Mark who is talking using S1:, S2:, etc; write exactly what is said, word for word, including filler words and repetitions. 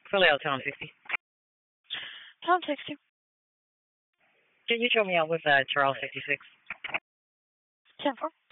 S1: Phileo, Tom sixty.
S2: Tom sixty.
S1: Can you show me out with uh, Charles sixty-six?
S2: ten four.